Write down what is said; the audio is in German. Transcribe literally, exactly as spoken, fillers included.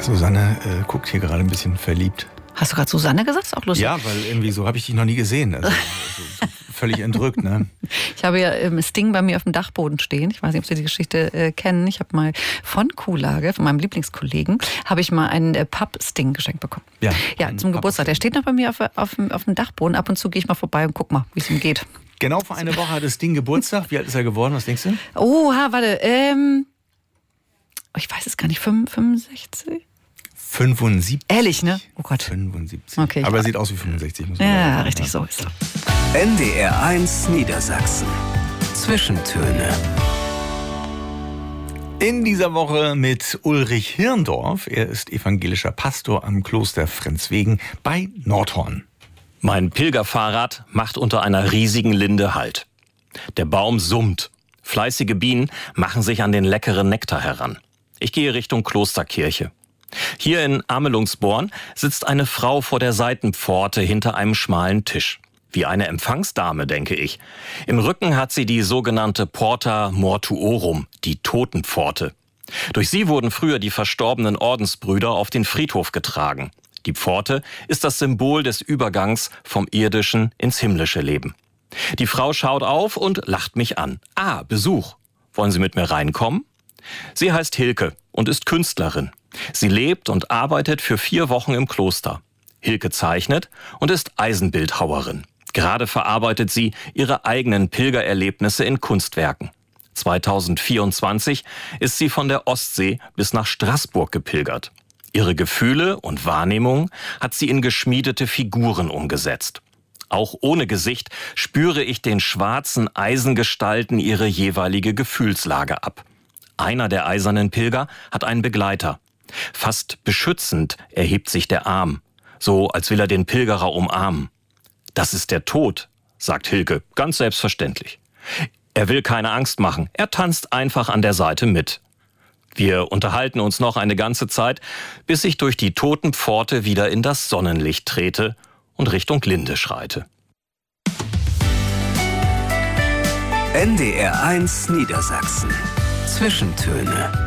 Susanne äh, guckt hier gerade ein bisschen verliebt. Hast du gerade Susanne gesagt? Ist auch lustig. Ja, weil irgendwie so habe ich dich noch nie gesehen. Also, also, völlig entrückt, ne? Ich habe ja ähm, Sting bei mir auf dem Dachboden stehen. Ich weiß nicht, ob Sie die Geschichte äh, kennen. Ich habe mal von Kuhlage, von meinem Lieblingskollegen, habe ich mal einen äh, Papp-Sting geschenkt bekommen. Ja, ja zum Geburtstag. Der steht noch bei mir auf, auf, auf dem Dachboden. Ab und zu gehe ich mal vorbei und guck mal, wie es ihm geht. Genau vor einer Woche hat das Ding Geburtstag. Wie alt ist er geworden? Was denkst du? Oh, ha, warte. Ähm, ich weiß es gar nicht. fünfundsechzig? fünfundsiebzig. Ehrlich, ne? Oh Gott. fünfundsiebzig. Okay, aber er sieht aus wie fünfundsechzig. Muss man ja, sagen. richtig, so ist er. N D R eins Niedersachsen. Zwischentöne. In dieser Woche mit Ulrich Hirndorf. Er ist evangelischer Pastor am Kloster Frenzwegen bei Nordhorn. Mein Pilgerfahrrad macht unter einer riesigen Linde Halt. Der Baum summt. Fleißige Bienen machen sich an den leckeren Nektar heran. Ich gehe Richtung Klosterkirche. Hier in Amelungsborn sitzt eine Frau vor der Seitenpforte hinter einem schmalen Tisch. Wie eine Empfangsdame, denke ich. Im Rücken hat sie die sogenannte Porta Mortuorum, die Totenpforte. Durch sie wurden früher die verstorbenen Ordensbrüder auf den Friedhof getragen. Die Pforte ist das Symbol des Übergangs vom irdischen ins himmlische Leben. Die Frau schaut auf und lacht mich an. Ah, Besuch. Wollen Sie mit mir reinkommen? Sie heißt Hilke und ist Künstlerin. Sie lebt und arbeitet für vier Wochen im Kloster. Hilke zeichnet und ist Eisenbildhauerin. Gerade verarbeitet sie ihre eigenen Pilgererlebnisse in Kunstwerken. zweitausendvierundzwanzig ist sie von der Ostsee bis nach Straßburg gepilgert. Ihre Gefühle und Wahrnehmung hat sie in geschmiedete Figuren umgesetzt. Auch ohne Gesicht spüre ich den schwarzen Eisengestalten ihre jeweilige Gefühlslage ab. Einer der eisernen Pilger hat einen Begleiter. Fast beschützend erhebt sich der Arm, so als will er den Pilgerer umarmen. Das ist der Tod, sagt Hilke, ganz selbstverständlich. Er will keine Angst machen, er tanzt einfach an der Seite mit. Wir unterhalten uns noch eine ganze Zeit, bis ich durch die Totenpforte wieder in das Sonnenlicht trete und Richtung Linde schreite. N D R eins Niedersachsen. Zwischentöne.